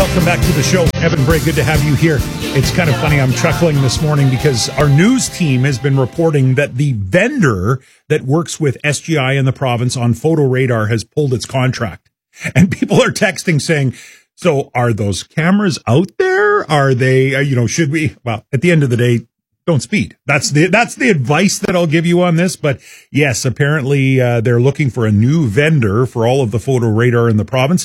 Welcome back to the show. Evan Bray, good to have you here. It's kind of funny. I'm chuckling this morning because our news team has been reporting that the vendor that works with SGI in the province on photo radar has pulled its contract. And people are texting saying, so are those cameras out there? Are they, should we? Well, at the end of the day, don't speed. That's the advice that I'll give you on this. But yes, apparently they're looking for a new vendor for all of the photo radar in the province.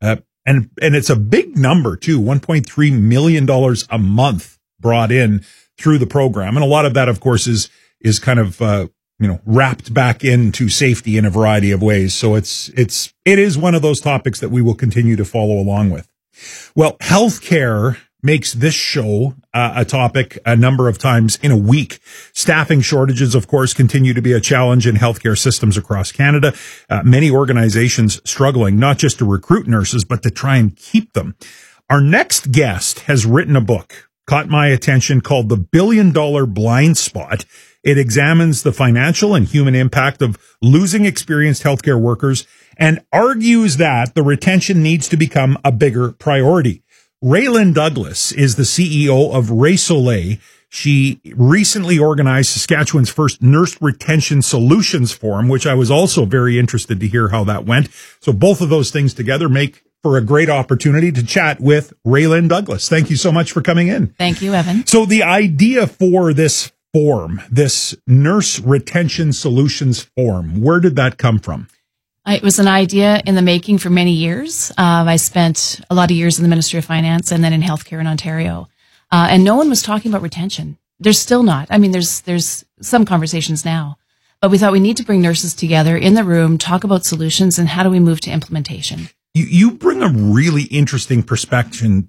And it's a big number too, $1.3 million a month brought in through the program. And a lot of that, of course, is kind of, wrapped back into safety in a variety of ways. So it is one of those topics that we will continue to follow along with. Well, healthcare makes this show a topic a number of times in a week. Staffing shortages, of course, continue to be a challenge in healthcare systems across Canada. Many organizations struggling not just to recruit nurses, but to try and keep them. Our next guest has written a book, caught my attention, called The $1 Billion Blind Spot. It examines the financial and human impact of losing experienced healthcare workers and argues that the retention needs to become a bigger priority. Raylyn Douglas is the CEO of Resoleil. She recently organized Saskatchewan's first Nurse Retention Solutions Forum, which I was also very interested to hear how that went. So both of those things together make for a great opportunity to chat with Raylyn Douglas. Thank you so much for coming in. Thank you, Evan. So the idea for this forum, this Nurse Retention Solutions Forum, where did that come from? It was an idea in the making for many years. I spent a lot of years in the Ministry of Finance and then in healthcare in Ontario. And no one was talking about retention. There's still not. I mean, there's some conversations now. But we thought we need to bring nurses together in the room, talk about solutions, and how do we move to implementation. You bring a really interesting perspective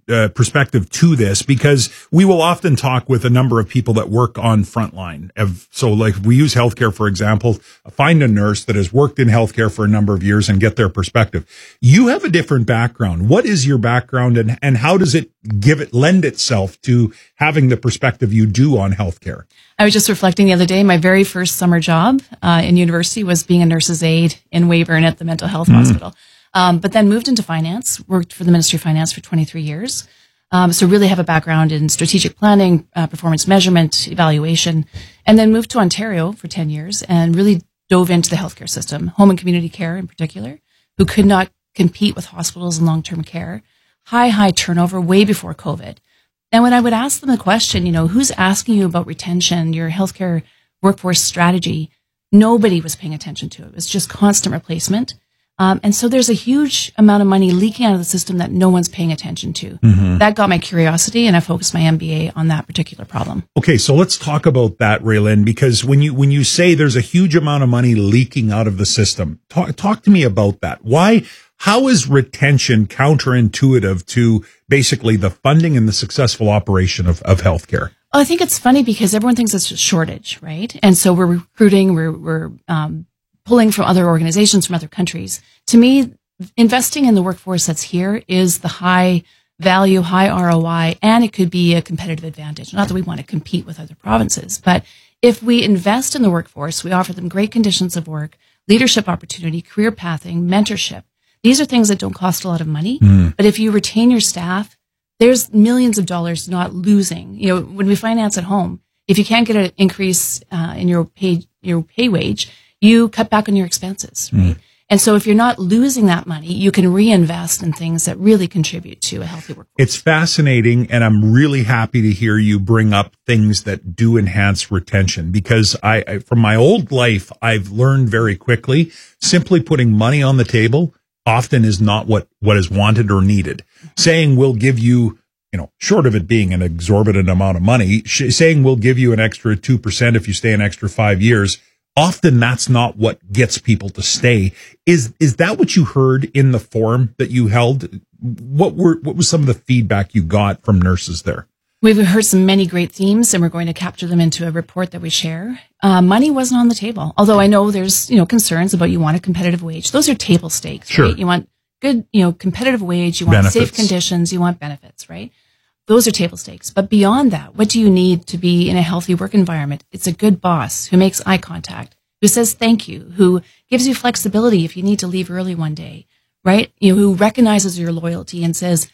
to this, because we will often talk with a number of people that work on frontline. So like we use healthcare, for example, find a nurse that has worked in healthcare for a number of years and get their perspective. You have a different background. What is your background and how does it lend itself to having the perspective you do on healthcare? I was just reflecting the other day, my very first summer job in university was being a nurse's aide in Weyburn at the mental health hospital. But then moved into finance, worked for the Ministry of Finance for 23 years. So really have a background in strategic planning, performance measurement, evaluation, and then moved to Ontario for 10 years and really dove into the healthcare system, home and community care in particular, who could not compete with hospitals and long-term care. High turnover way before COVID. And when I would ask them the question, who's asking you about retention, your healthcare workforce strategy, nobody was paying attention to it. It was just constant replacement. And so there's a huge amount of money leaking out of the system that no one's paying attention to. Mm-hmm. That got my curiosity, and I focused my MBA on that particular problem. Okay, so let's talk about that, Raylyn, because when you say there's a huge amount of money leaking out of the system, talk to me about that. How is retention counterintuitive to basically the funding and the successful operation of healthcare? Well, I think it's funny because everyone thinks it's a shortage, right? And so we're recruiting, we're pulling from other organizations from other countries. To me, investing in the workforce that's here is the high value, high ROI, and it could be a competitive advantage. Not that we want to compete with other provinces, but if we invest in the workforce, we offer them great conditions of work, leadership opportunity, career pathing, mentorship. These are things that don't cost a lot of money, but if you retain your staff, there's millions of dollars not losing. When we finance at home, if you can't get an increase in your pay wage, you cut back on your expenses, right? And so if you're not losing that money, you can reinvest in things that really contribute to a healthy workforce. It's fascinating, and I'm really happy to hear you bring up things that do enhance retention, because I from my old life, I've learned very quickly, simply putting money on the table often is not what is wanted or needed. Saying we'll give you, short of it being an exorbitant amount of money, saying we'll give you an extra 2% if you stay an extra 5 years, often that's not what gets people to stay. Is that what you heard in the forum that you held? What was some of the feedback you got from nurses there? We've heard some many great themes, and we're going to capture them into a report that we share. Money wasn't on the table, although I know there's concerns about you want a competitive wage. Those are table stakes, sure. Right? You want good competitive wage, you want benefits. Safe conditions, you want benefits, right? Those are table stakes. But beyond that, what do you need to be in a healthy work environment? It's a good boss who makes eye contact, who says thank you, who gives you flexibility if you need to leave early one day, right? Who recognizes your loyalty and says,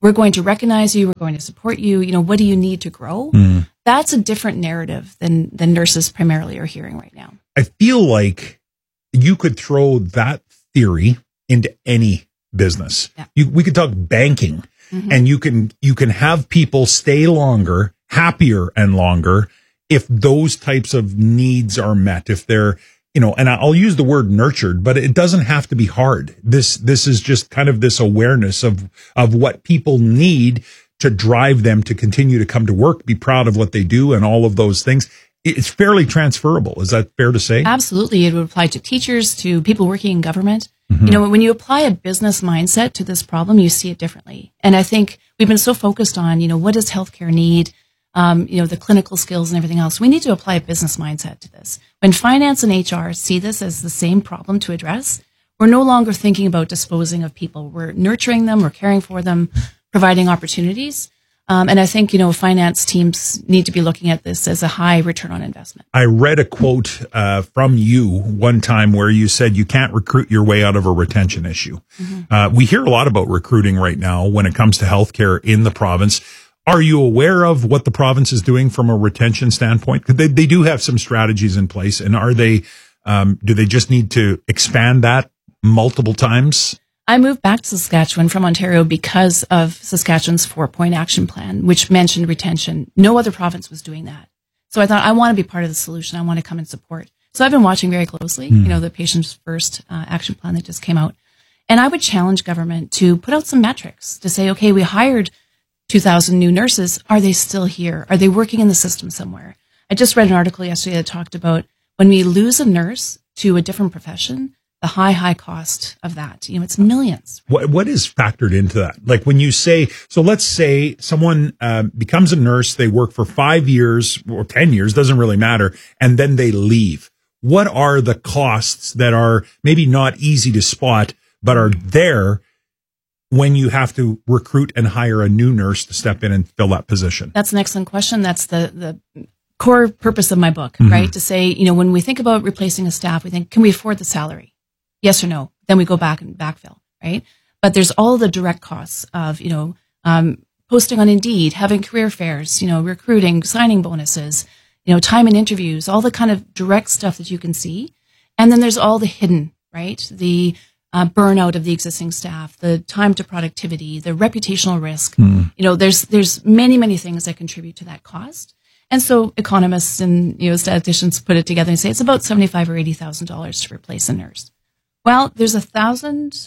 we're going to recognize you, we're going to support you, what do you need to grow? That's a different narrative than nurses primarily are hearing right now. I feel like you could throw that theory into any business. Yeah. We could talk banking, and you can have people stay longer, happier and longer if those types of needs are met, if they're, and I'll use the word nurtured, but it doesn't have to be hard. This is just kind of this awareness of what people need to drive them to continue to come to work, be proud of what they do, and all of those things. It's fairly transferable. Is that fair to say? Absolutely. It would apply to teachers, to people working in government. When you apply a business mindset to this problem, you see it differently. And I think we've been so focused on, what does healthcare need? The clinical skills and everything else. We need to apply a business mindset to this. When finance and HR see this as the same problem to address, we're no longer thinking about disposing of people. We're nurturing them, we're caring for them, providing opportunities. And I think, finance teams need to be looking at this as a high return on investment. I read a quote from you one time where you said you can't recruit your way out of a retention issue. We hear a lot about recruiting right now when it comes to healthcare in the province. Are you aware of what the province is doing from a retention standpoint? They do have some strategies in place, and are they? Do they just need to expand that multiple times? I moved back to Saskatchewan from Ontario because of Saskatchewan's 4-point action plan, which mentioned retention. No other province was doing that. So I thought, I want to be part of the solution. I want to come and support. So I've been watching very closely, the Patients First action plan that just came out. And I would challenge government to put out some metrics to say, okay, we hired 2,000 new nurses. Are they still here? Are they working in the system somewhere? I just read an article yesterday that talked about when we lose a nurse to a different profession, the high cost of that. It's millions. What is factored into that? Like when you say, so let's say someone becomes a nurse, they work for 5 years or 10 years, doesn't really matter, and then they leave. What are the costs that are maybe not easy to spot, but are there when you have to recruit and hire a new nurse to step in and fill that position? That's an excellent question. That's the core purpose of my book, right? To say, when we think about replacing a staff, we think, can we afford the salary? Yes or no? Then we go back and backfill, right? But there's all the direct costs of, posting on Indeed, having career fairs, recruiting, signing bonuses, time in interviews, all the kind of direct stuff that you can see. And then there's all the hidden, right? The burnout of the existing staff, the time to productivity, the reputational risk. There's many things that contribute to that cost. And so economists and, statisticians put it together and say it's about $75,000 or $80,000 to replace a nurse. Well, there's 2,000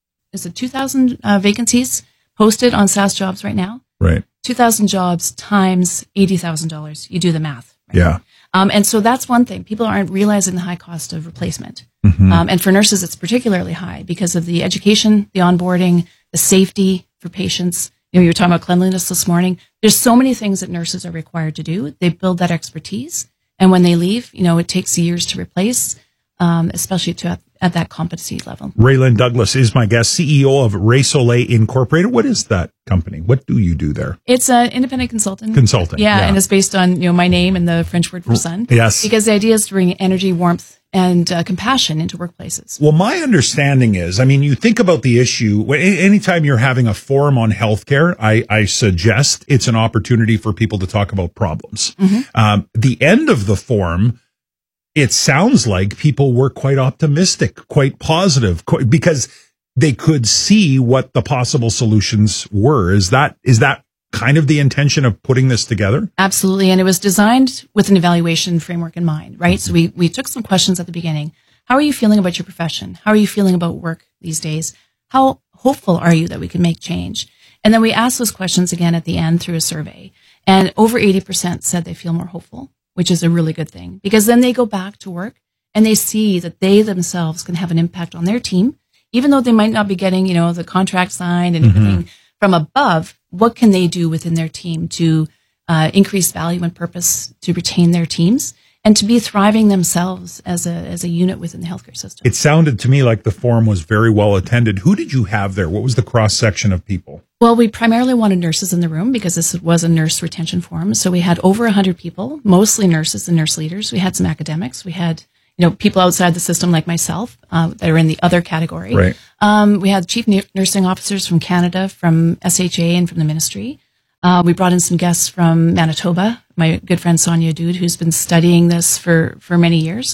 vacancies posted on SAS Jobs right now. Right. 2,000 jobs times $80,000. You do the math. Right? Yeah. And so that's one thing. People aren't realizing the high cost of replacement. And for nurses, it's particularly high because of the education, the onboarding, the safety for patients. You were talking about cleanliness this morning. There's so many things that nurses are required to do. They build that expertise. And when they leave, it takes years to replace, especially at that competency level. Raylyn Douglas is my guest, CEO of Ray Soleil Incorporated. What is that company? What do you do there? It's an independent consultant. Yeah, and it's based on my name and the French word for sun. Yes. Because the idea is to bring energy, warmth, and compassion into workplaces. Well, my understanding is, you think about the issue, anytime you're having a forum on healthcare, I suggest it's an opportunity for people to talk about problems. The end of the forum, it sounds like people were quite optimistic, quite positive, because they could see what the possible solutions were. Is that kind of the intention of putting this together? Absolutely. And it was designed with an evaluation framework in mind, right? So we took some questions at the beginning. How are you feeling about your profession? How are you feeling about work these days? How hopeful are you that we can make change? And then we asked those questions again at the end through a survey. And over 80% said they feel more hopeful, which is a really good thing, because then they go back to work and they see that they themselves can have an impact on their team, even though they might not be getting, the contract signed and everything from above. What can they do within their team to increase value and purpose, to retain their teams, and to be thriving themselves as a unit within the healthcare system? It sounded to me like the forum was very well attended. Who did you have there? What was the cross section of people? Well, we primarily wanted nurses in the room because this was a nurse retention forum. So we had over 100 people, mostly nurses and nurse leaders. We had some academics. We had, people outside the system like myself that are in the other category. Right. We had chief nursing officers from Canada, from SHA, and from the ministry. We brought in some guests from Manitoba, my good friend Sonia Dude, who's been studying this for many years.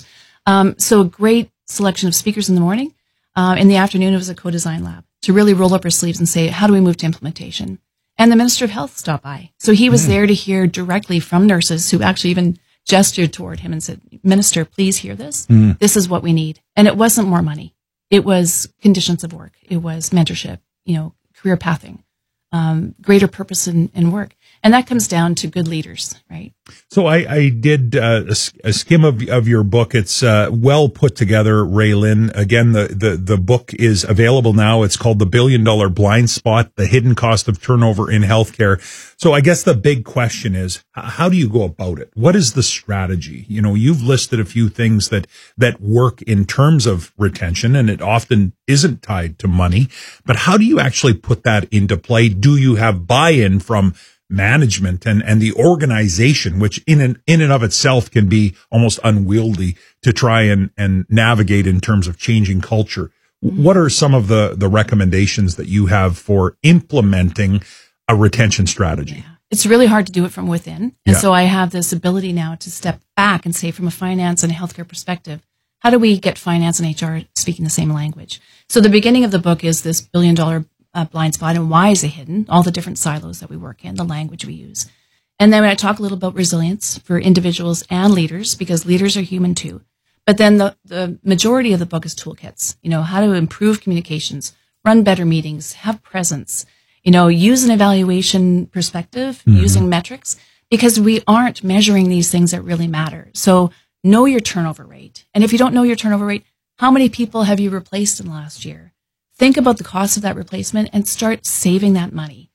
So a great selection of speakers in the morning. In the afternoon, it was a co-design lab to really roll up our sleeves and say, how do we move to implementation? And the Minister of Health stopped by. So he was there to hear directly from nurses who actually even gestured toward him and said, Minister, please hear this. This is what we need. And it wasn't more money. It was conditions of work. It was mentorship, career pathing, greater purpose in work. And that comes down to good leaders, right? So I did a skim of your book. It's well put together, Raylene. Again, the book is available now. It's called The $1 Billion Blind Spot, The Hidden Cost of Turnover in Healthcare. So I guess the big question is, how do you go about it? What is the strategy? You've listed a few things that work in terms of retention, and it often isn't tied to money. But how do you actually put that into play? Do you have buy-in from management and the organization, which in and of itself can be almost unwieldy to try and navigate in terms of changing culture? What are some of the recommendations that you have for implementing a retention strategy? Yeah. It's really hard to do it from within. And so I have this ability now to step back and say, from a finance and a healthcare perspective, how do we get finance and HR speaking the same language? So the beginning of the book is this $1 billion blind spot, and why is it hidden? All the different silos that we work in, the language we use. And then when I talk a little about resilience for individuals and leaders, because leaders are human too. But then the majority of the book is toolkits, how to improve communications, run better meetings, have presence, use an evaluation perspective, using metrics, because we aren't measuring these things that really matter. So know your turnover rate. And if you don't know your turnover rate, how many people have you replaced in the last year? Think about the cost of that replacement and start saving that money.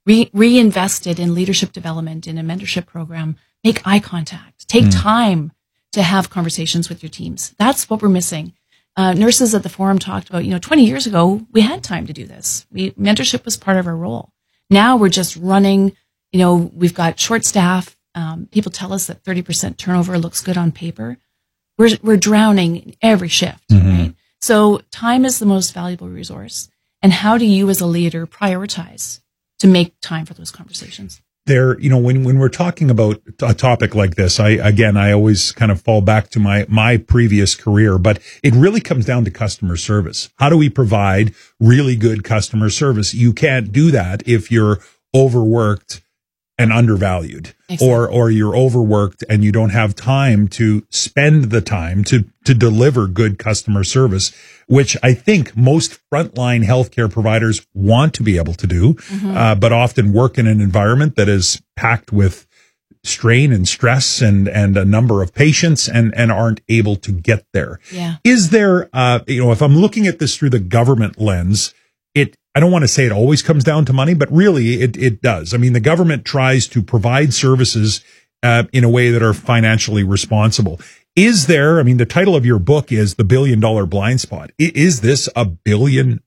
Reinvest it in leadership development, in a mentorship program. Make eye contact. Take time to have conversations with your teams. That's what we're missing. Nurses at the forum talked about, 20 years ago, we had time to do this. Mentorship was part of our role. Now we're just running, we've got short staff. People tell us that 30% turnover looks good on paper. We're drowning in every shift, right? So time is the most valuable resource. And how do you as a leader prioritize to make time for those conversations? When we're talking about a topic like this, I always kind of fall back to my previous career, but it really comes down to customer service. How do we provide really good customer service? You can't do that if you're overworked and undervalued, or you're overworked and you don't have time to spend the time to deliver good customer service, which I think most frontline healthcare providers want to be able to do, but often work in an environment that is packed with strain and stress and a number of patients and aren't able to get there. Yeah. Is there, if I'm looking at this through the government lens, I don't want to say it always comes down to money, but really it does. I mean, the government tries to provide services in a way that are financially responsible. Is there, the title of your book is The $1 Billion Blind Spot. Is this a $1 billion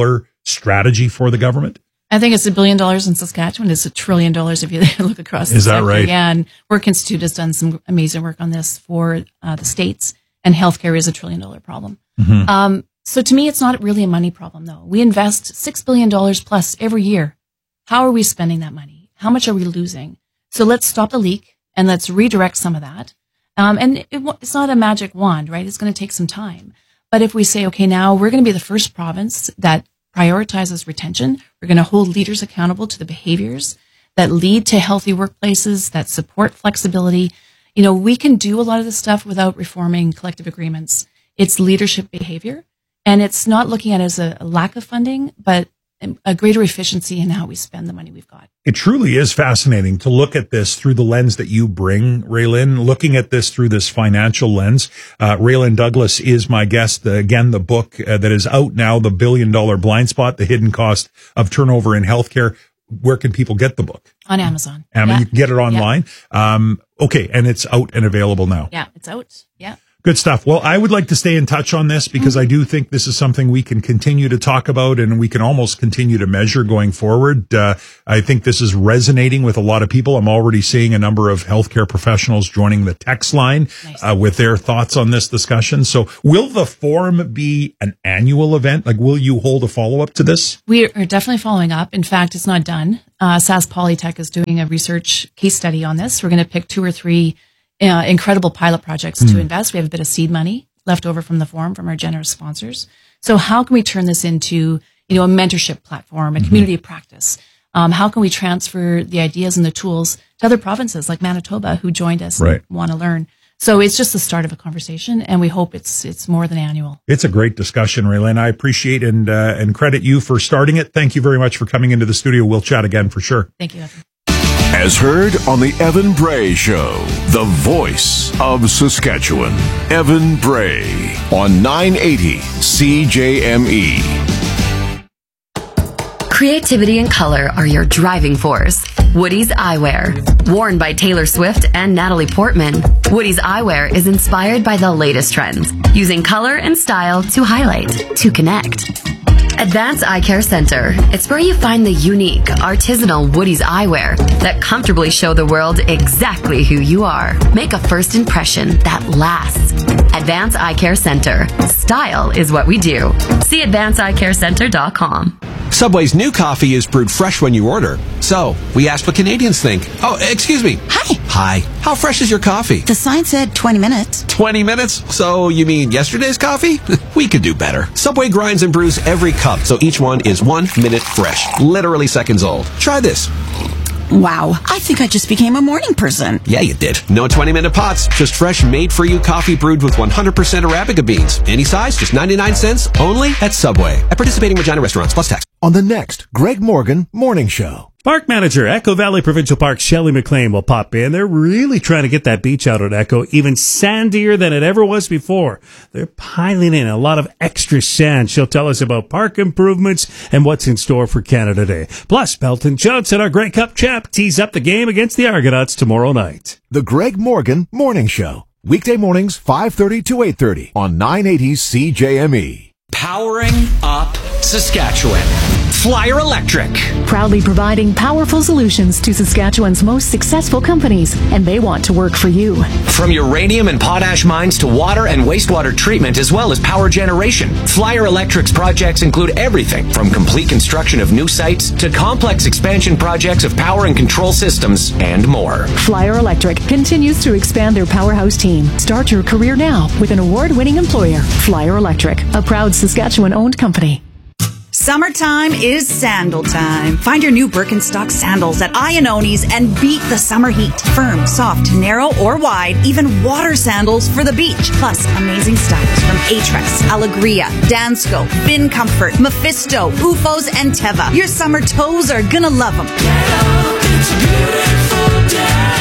strategy for the government? I think it's $1 billion in Saskatchewan. It's $1 trillion if you look across the Is that sector. right? Yeah, and Work Institute has done some amazing work on this for the states, and healthcare is $1 trillion problem. So to me, it's not really a money problem, though. We invest $6 billion plus every year. How are we spending that money? How much are we losing? So let's stop the leak and let's redirect some of that. And it's not a magic wand, right? It's going to take some time. But if we say, okay, now we're going to be the first province that prioritizes retention, we're going to hold leaders accountable to the behaviors that lead to healthy workplaces, that support flexibility. We can do a lot of this stuff without reforming collective agreements. It's leadership behavior. And it's not looking at it as a lack of funding, but a greater efficiency in how we spend the money we've got. It truly is fascinating to look at this through the lens that you bring, Raylene, looking at this through this financial lens. Raylene Douglas is my guest. Again, the book that is out now, The $1 Billion Blind Spot, The Hidden Cost of Turnover in Healthcare. Where can people get the book? On Amazon. You can get it online. Okay. And it's out and available now. Yeah, it's out. Yeah. Good stuff. Well, I would like to stay in touch on this because I do think this is something we can continue to talk about and we can almost continue to measure going forward. I think this is resonating with a lot of people. I'm already seeing a number of healthcare professionals joining the text line with their thoughts on this discussion. So will the forum be an annual event? Like, will you hold a follow-up to this? We are definitely following up. In fact, it's not done. SAS Polytech is doing a research case study on this. We're going to pick 2 or 3 incredible pilot projects to invest. We have a bit of seed money left over from the forum from our generous sponsors. So how can we turn this into, a mentorship platform, a community of practice? How can we transfer the ideas and the tools to other provinces like Manitoba who joined us and want to learn? So it's just the start of a conversation, and we hope it's more than annual. It's a great discussion, Raylene. I appreciate and credit you for starting it. Thank you very much for coming into the studio. We'll chat again for sure. Thank you, Evan. As heard on the Evan Bray Show, the voice of Saskatchewan, Evan Bray on 980 CJME. Creativity and color are your driving force. Woody's Eyewear. Worn by Taylor Swift and Natalie Portman, Woody's Eyewear is inspired by the latest trends, using color and style to highlight, to connect. Advanced Eye Care Center. It's where you find the unique, artisanal Woody's eyewear that comfortably show the world exactly who you are. Make a first impression that lasts. Advanced Eye Care Center. Style is what we do. See advancedeyecarecenter.com. Subway's new coffee is brewed fresh when you order. So, we asked what Canadians think. Oh, excuse me. Hi. Hi. How fresh is your coffee? The sign said 20 minutes. 20 minutes? So, you mean yesterday's coffee? We could do better. Subway grinds and brews every cup, so each one is 1 minute fresh. Literally seconds old. Try this. Wow, I think I just became a morning person. Yeah, you did. No 20-minute pots, just fresh, made-for-you coffee brewed with 100% Arabica beans. Any size, just 99 cents, only at Subway. At participating Regina restaurants, plus tax. On the next Greg Morgan Morning Show. Park manager, Echo Valley Provincial Park, Shelley McLean will pop in. They're really trying to get that beach out at Echo even sandier than it ever was before. They're piling in a lot of extra sand. She'll tell us about park improvements and what's in store for Canada Day. Plus, Belton Johnson, our Grey Cup champ, tees up the game against the Argonauts tomorrow night. The Greg Morgan Morning Show. Weekday mornings, 5:30 to 8:30 on 980 CJME. Powering up Saskatchewan. Flyer Electric. Proudly providing powerful solutions to Saskatchewan's most successful companies, and they want to work for you. From uranium and potash mines to water and wastewater treatment, as well as power generation, Flyer Electric's projects include everything from complete construction of new sites to complex expansion projects of power and control systems and more. Flyer Electric continues to expand their powerhouse team. Start your career now with an award-winning employer, Flyer Electric, a proud Saskatchewan-owned company. Summertime is sandal time. Find your new Birkenstock sandals at Iannoni's and beat the summer heat. Firm, soft, narrow, or wide, even water sandals for the beach. Plus, amazing styles from Aetrex, Alegria, Dansko, Bin Comfort, Mephisto, Ufos, and Teva. Your summer toes are gonna love them. It's a beautiful day.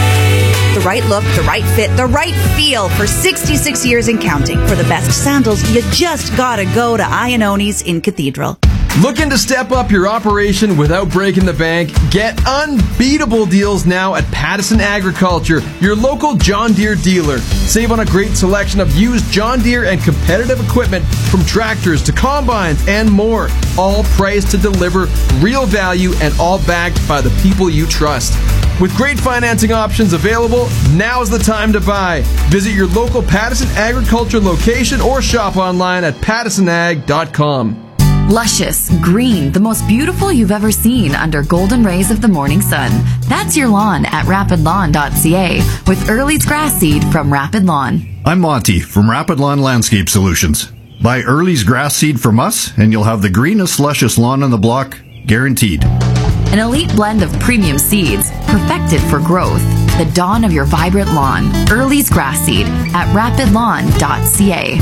The right look, the right fit, the right feel for 66 years and counting. For the best sandals, you just gotta go to Iannoni's in Cathedral. Looking to step up your operation without breaking the bank? Get unbeatable deals now at Pattison Agriculture, your local John Deere dealer. Save on a great selection of used John Deere and competitive equipment from tractors to combines and more. All priced to deliver real value and all backed by the people you trust. With great financing options available, now's the time to buy. Visit your local Pattison Agriculture location or shop online at pattisonag.com. Luscious, green, the most beautiful you've ever seen under golden rays of the morning sun. That's your lawn at rapidlawn.ca with Early's grass seed from Rapid Lawn. I'm Monty from Rapid Lawn Landscape Solutions. Buy Early's grass seed from us and you'll have the greenest, luscious lawn on the block, guaranteed. An elite blend of premium seeds, perfected for growth. The dawn of your vibrant lawn. Early's grass seed at rapidlawn.ca.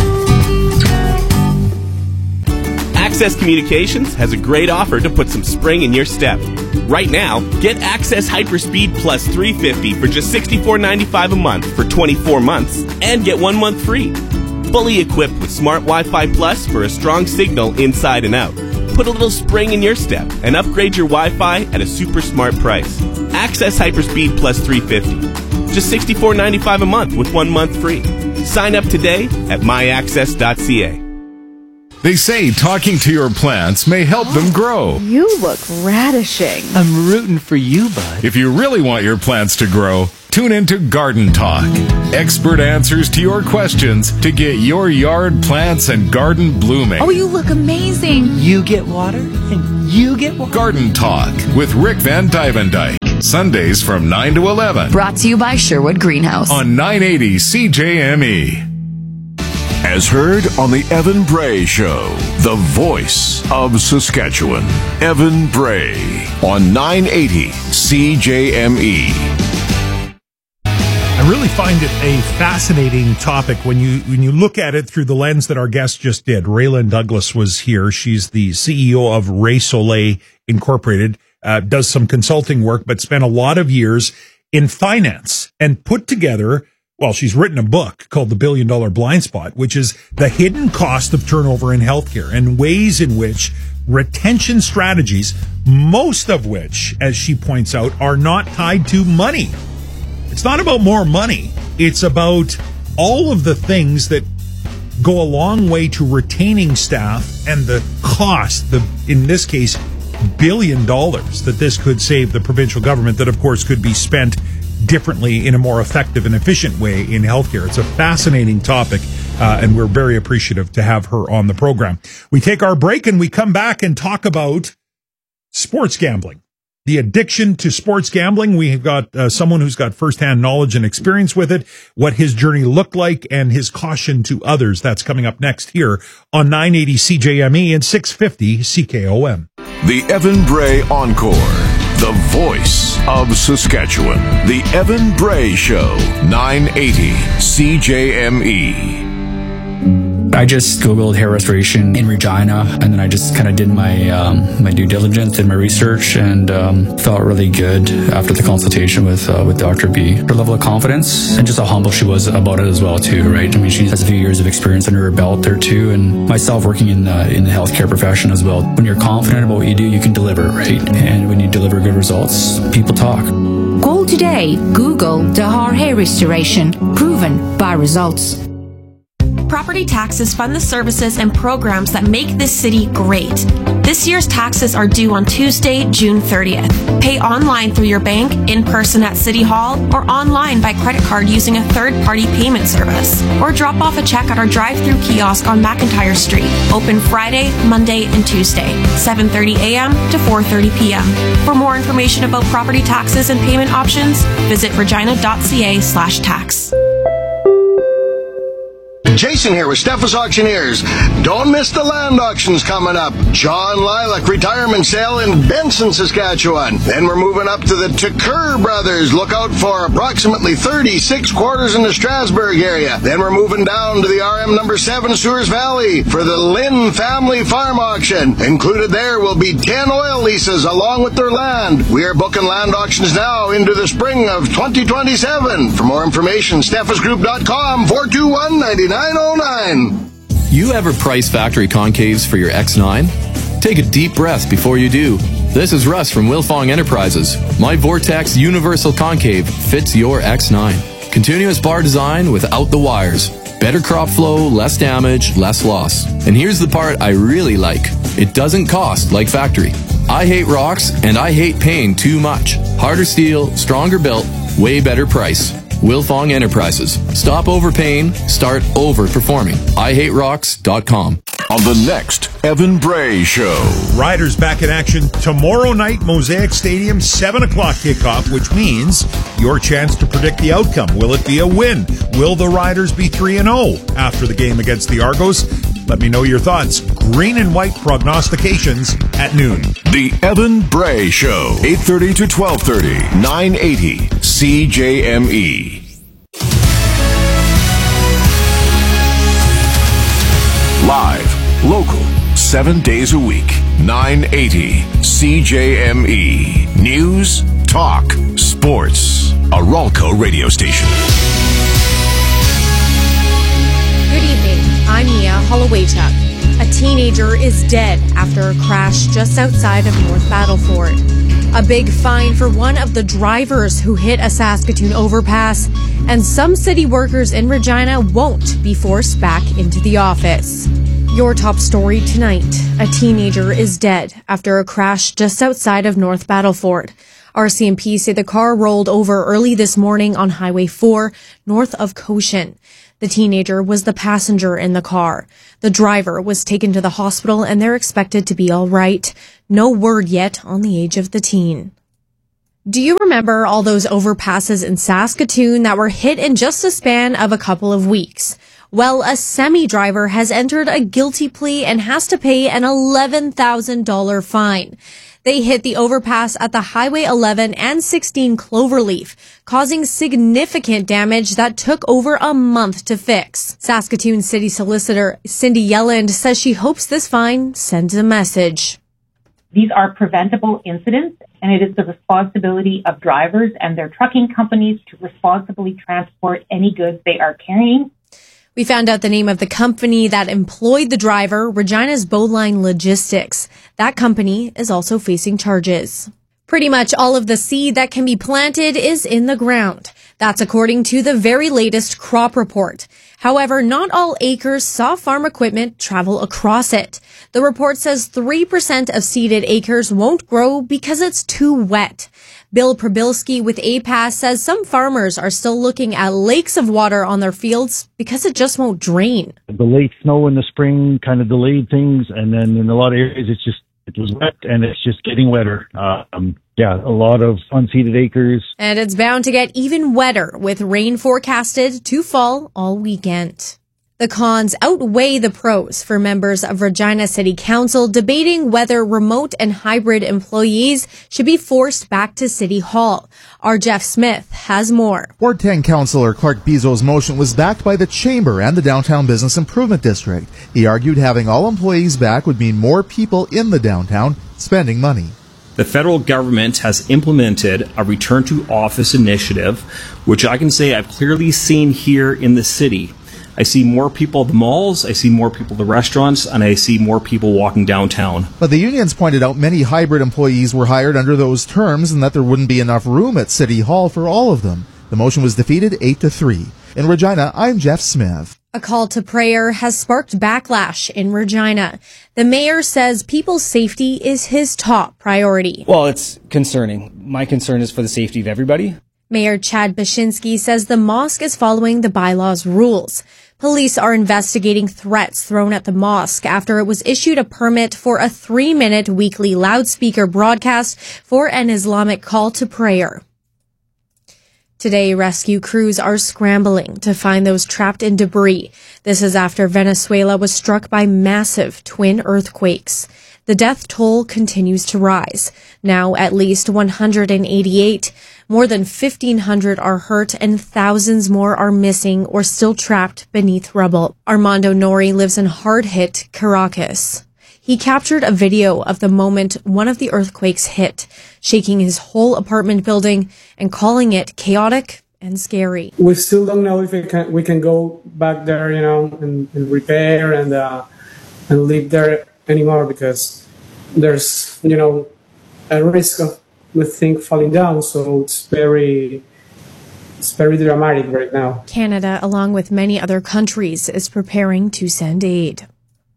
Access Communications has a great offer to put some spring in your step. Right now, get Access Hyperspeed Plus 350 for just $64.95 a month for 24 months and get 1 month free. Fully equipped with Smart Wi-Fi Plus for a strong signal inside and out. Put a little spring in your step and upgrade your Wi-Fi at a super smart price. Access Hyperspeed Plus 350. Just $64.95 a month with 1 month free. Sign up today at myaccess.ca. They say talking to your plants may help them grow. You look radishing. I'm rooting for you, bud. If you really want your plants to grow, tune into Garden Talk. Expert answers to your questions to get your yard plants and garden blooming. Oh, you look amazing. You get water and you get water. Garden Talk with Rick Van Dyke. Sundays from 9 to 11. Brought to you by Sherwood Greenhouse. On 980 CJME. As heard on the Evan Bray Show, the voice of Saskatchewan. Evan Bray on 980 CJME. I really find it a fascinating topic when you look at it through the lens that our guest just did. Raylan Douglas was here. She's the CEO of Ray Soleil Incorporated, does some consulting work, but spent a lot of years in finance and put together, well, she's written a book called The $1 Billion Blind Spot, which is the hidden cost of turnover in healthcare and ways in which retention strategies, most of which, as she points out, are not tied to money. It's not about more money. It's about all of the things that go a long way to retaining staff and the cost, in this case, $1 billion that this could save the provincial government, that of course could be spent differently in a more effective and efficient way in healthcare. It's a fascinating topic, and we're very appreciative to have her on the program. We take our break and we come back and talk about sports gambling. The addiction to sports gambling. We have got someone who's got firsthand knowledge and experience with it, what his journey looked like, and his caution to others. That's coming up next here on 980 CJME and 650 CKOM. The Evan Bray Encore, the voice of Saskatchewan. The Evan Bray Show, 980 CJME. I just Googled hair restoration in Regina, and then I just kind of did my my due diligence and my research, and felt really good after the consultation with Dr. B. Her level of confidence and just how humble she was about it as well too, right? I mean, she has a few years of experience under her belt there too, and myself working in the healthcare profession as well. When you're confident about what you do, you can deliver, right? And when you deliver good results, people talk. Call today. Google Dahar Hair Restoration. Proven by results. Property taxes fund the services and programs that make this city great. This year's taxes are due on Tuesday, June 30th. Pay online through your bank, in person at City Hall, or online by credit card using a third-party payment service. Or drop off a check at our drive-through kiosk on McIntyre Street. Open Friday, Monday, and Tuesday, 7:30 a.m. to 4:30 p.m. For more information about property taxes and payment options, visit regina.ca/tax. Jason here with Steffes Auctioneers. Don't miss the land auctions coming up. John Lilac retirement sale in Benson, Saskatchewan. Then we're moving up to the Tucker Brothers. Look out for approximately 36 quarters in the Strasbourg area. Then we're moving down to the RM number 7 Sewers Valley for the Lynn Family Farm Auction. Included there will be 10 oil leases along with their land. We are booking land auctions now into the spring of 2027. For more information, steffesgroup.com 421-9909. You ever price factory concaves for your X9? Take a deep breath before you do. This is Russ from Wilfong Enterprises. My Vortex Universal Concave fits your X9. Continuous bar design without the wires. Better crop flow, less damage, less loss. And here's the part I really like. It doesn't cost like factory. I hate rocks and I hate paying too much. Harder steel, stronger built, way better price. Wilfong Enterprises. Stop overpaying, start overperforming. IHateRocks.com. On the next Evan Bray Show. Riders back in action tomorrow night, Mosaic Stadium, 7 o'clock kickoff, which means your chance to predict the outcome. Will it be a win? Will the Riders be 3-0 after the game against the Argos? Let me know your thoughts. Green and white prognostications at noon. The Evan Bray Show, 8:30 to 12:30, 980 CJME. Live, local, 7 days a week, 980 CJME. News, talk, sports. A Ralco radio station. Good evening. I'm Mia Hollowaychuk. A teenager is dead after a crash just outside of North Battleford. A big fine for one of the drivers who hit a Saskatoon overpass, and some city workers in Regina won't be forced back into the office. Your top story tonight. A teenager is dead after a crash just outside of North Battleford. RCMP say the car rolled over early this morning on Highway 4, north of Cochin. The teenager was the passenger in the car. The driver was taken to the hospital and they're expected to be all right. No word yet on the age of the teen. Do you remember all those overpasses in Saskatoon that were hit in just a span of a couple of weeks? Well, a semi-driver has entered a guilty plea and has to pay an $11,000 fine. They hit the overpass at the Highway 11 and 16 Cloverleaf, causing significant damage that took over a month to fix. Saskatoon City Solicitor Cindy Yelland says she hopes this fine sends a message. These are preventable incidents, and it is the responsibility of drivers and their trucking companies to responsibly transport any goods they are carrying. We found out the name of the company that employed the driver, Regina's Bowline Logistics. That company is also facing charges. Pretty much all of the seed that can be planted is in the ground. That's according to the very latest crop report. However, not all acres saw farm equipment travel across it. The report says 3% of seeded acres won't grow because it's too wet. Bill Prabilski with APAS says some farmers are still looking at lakes of water on their fields because it just won't drain. The late snow in the spring kind of delayed things, and then in a lot of areas it was wet and it's just getting wetter. A lot of unseeded acres. And it's bound to get even wetter with rain forecasted to fall all weekend. The cons outweigh the pros for members of Regina City Council debating whether remote and hybrid employees should be forced back to City Hall. Our Jeff Smith has more. Ward 10 Councillor Clark Bezo's motion was backed by the Chamber and the Downtown Business Improvement District. He argued having all employees back would mean more people in the downtown spending money. The federal government has implemented a return to office initiative, which I can say I've clearly seen here in the city. I see more people at the malls, I see more people at the restaurants, and I see more people walking downtown. But the unions pointed out many hybrid employees were hired under those terms and that there wouldn't be enough room at City Hall for all of them. The motion was defeated 8-3. In Regina, I'm Jeff Smith. A call to prayer has sparked backlash in Regina. The mayor says people's safety is his top priority. Well, it's concerning. My concern is for the safety of everybody. Mayor Chad Bashinsky says the mosque is following the bylaws rules. Police are investigating threats thrown at the mosque after it was issued a permit for a 3-minute weekly loudspeaker broadcast for an Islamic call to prayer. Today, rescue crews are scrambling to find those trapped in debris. This is after Venezuela was struck by massive twin earthquakes. The death toll continues to rise. Now at least 188. More than 1,500 are hurt and thousands more are missing or still trapped beneath rubble. Armando Nori lives in hard-hit Caracas. He captured a video of the moment one of the earthquakes hit, shaking his whole apartment building and calling it chaotic and scary. We still don't know if we can go back there, and repair and live there anymore because there's, a risk of the thing falling down. So it's very dramatic right now. Canada, along with many other countries, is preparing to send aid.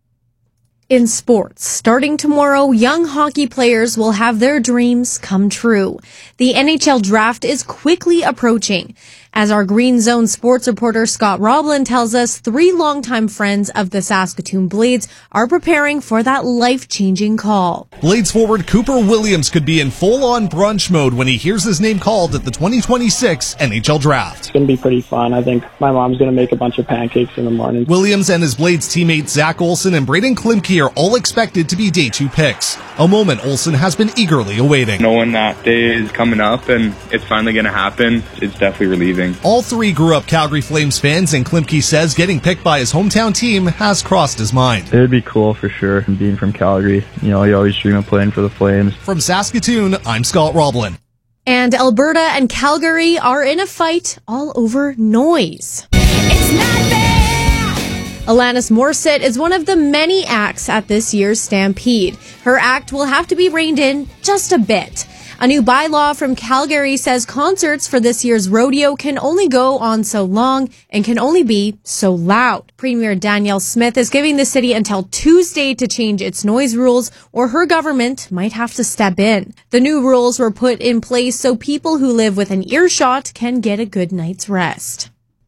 In sports, starting tomorrow, young hockey players will have their dreams come true. The NHL draft is quickly approaching. As our Green Zone sports reporter Scott Roblin tells us, 3 longtime friends of the Saskatoon Blades are preparing for that life-changing call. Blades forward Cooper Williams could be in full-on brunch mode when he hears his name called at the 2026 NHL Draft. It's going to be pretty fun. I think my mom's going to make a bunch of pancakes in the morning. Williams and his Blades teammates Zach Olson and Braden Klimke are all expected to be Day 2 picks, a moment Olson has been eagerly awaiting. Knowing that day is coming up and it's finally going to happen, it's definitely relieving. All 3 grew up Calgary Flames fans, and Klimke says getting picked by his hometown team has crossed his mind. It would be cool for sure, being from Calgary. You always dream of playing for the Flames. From Saskatoon, I'm Scott Roblin. And Alberta and Calgary are in a fight all over noise. It's not fair. Alanis Morissette is one of the many acts at this year's Stampede. Her act will have to be reined in just a bit. A new bylaw from Calgary says concerts for this year's rodeo can only go on so long and can only be so loud. Premier Danielle Smith is giving the city until Tuesday to change its noise rules, or her government might have to step in. The new rules were put in place so people who live within earshot can get a good night's rest.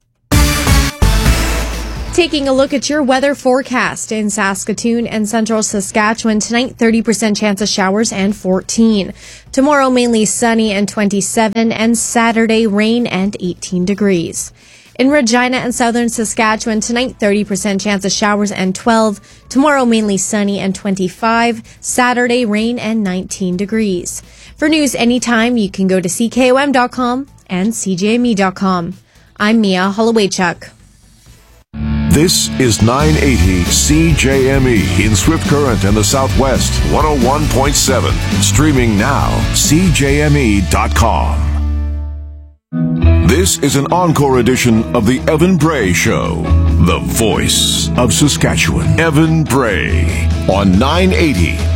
Taking a look at your weather forecast in Saskatoon and central Saskatchewan tonight, 30% chance of showers and 14. Tomorrow, mainly sunny and 27, and Saturday, rain and 18 degrees. In Regina and southern Saskatchewan tonight, 30% chance of showers and 12. Tomorrow, mainly sunny and 25. Saturday, rain and 19 degrees. For news anytime, you can go to CKOM.com and CJME.com. I'm Mia Hollowaychuk. This is 980 CJME in Swift Current and the Southwest, 101.7. Streaming now, CJME.com. This is an encore edition of The Evan Bray Show, the voice of Saskatchewan. Evan Bray on 980